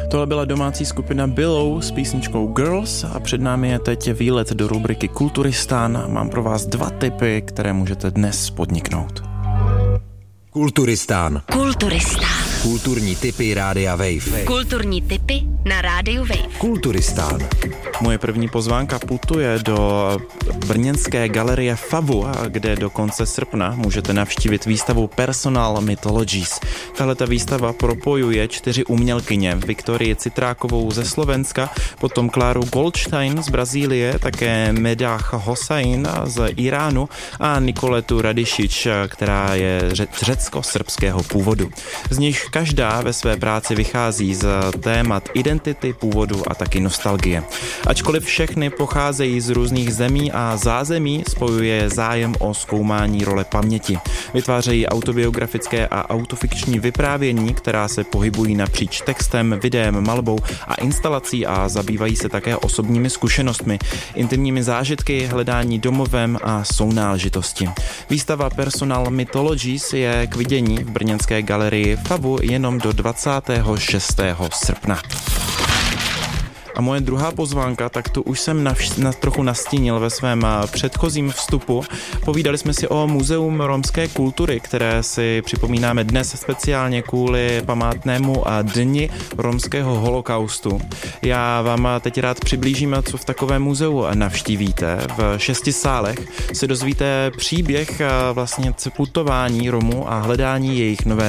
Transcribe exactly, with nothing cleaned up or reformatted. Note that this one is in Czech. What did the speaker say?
Tohle byla domácí skupina Billow s písničkou Girls a před námi je teď výlet do rubriky Kulturistán. Mám pro vás dva tipy, které můžete dnes podniknout. Kulturistán. Kulturistán. Kulturní tipy Rádia Wave. Kulturní tipy na Rádiu Wave. Kulturistán. Moje první pozvánka putuje do brněnské galerie Favu, kde do konce srpna můžete navštívit výstavu Personal Mythologies. Tahleta výstava propojuje čtyři umělkyně. Viktorii Citrákovou ze Slovenska, potom Kláru Goldstein z Brazílie, také Medach Hossain z Iránu a Nikoletu Radišič, která je řecko-srbského původu. Z nich každá ve své práci vychází z témat identity, původu a taky nostalgie. Ačkoliv všechny pocházejí z různých zemí a zázemí, spojuje zájem o zkoumání role paměti. Vytvářejí autobiografické a autofikční vyprávění, která se pohybují napříč textem, videem, malbou a instalací a zabývají se také osobními zkušenostmi, intimními zážitky, hledání domovem a sounáležitosti. Výstava Personal Mythologies je k vidění v brněnské galerii Favu jenom do dvacátého šestého srpna. A moje druhá pozvánka, tak tu už jsem navš- na, trochu nastínil ve svém předchozím vstupu. Povídali jsme si o Muzeum romské kultury, které si připomínáme dnes speciálně kvůli památnému dni romského holokaustu. Já vám teď rád přiblížím, co v takovém muzeu navštívíte. V šesti sálech se dozvíte příběh vlastně putování Romů a hledání jejich nové